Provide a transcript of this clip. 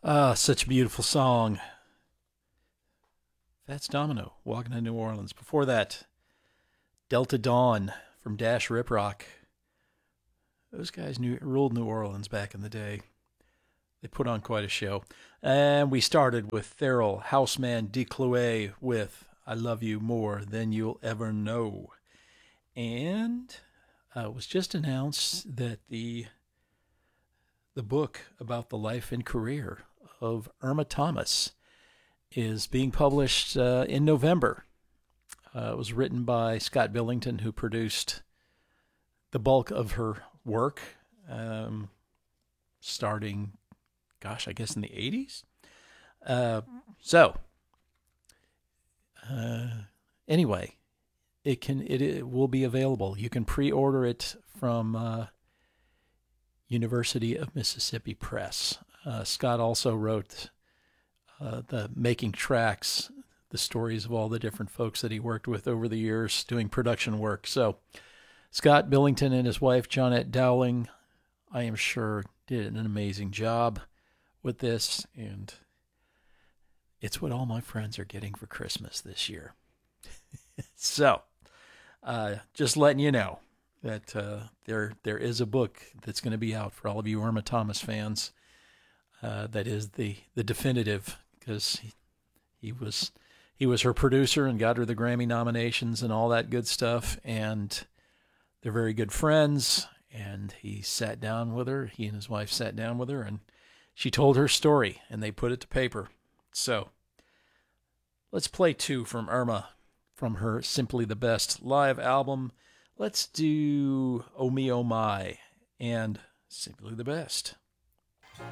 Ah, such a beautiful song. Fats Domino, Walking to New Orleans. Before that, Delta Dawn from Dash Riprock. Those guys ruled New Orleans back in the day. They put on quite a show. And we started with Theral Houseman Decloué with I Love You More Than You'll Ever Know. And it was just announced that the book about the life and career of Irma Thomas is being published in November. It was written by Scott Billington, who produced the bulk of her work, um, starting, gosh, I guess in the 80s. Uh, so, uh, anyway, it will be available. You can pre-order it from University of Mississippi Press. Scott also wrote the Making Tracks, the stories of all the different folks that he worked with over the years doing production work. So Scott Billington and his wife, Johnette Dowling, I am sure did an amazing job with this. And it's what all my friends are getting for Christmas this year. So just letting you know that there is a book that's going to be out for all of you Irma Thomas fans. That is the definitive, because he was her producer and got her the Grammy nominations and all that good stuff. And they're very good friends. And he sat down with her. He and his wife sat down with her, and she told her story, and they put it to paper. So let's play two from Irma from her Simply the Best live album. Let's do Oh Me Oh My and Simply the Best.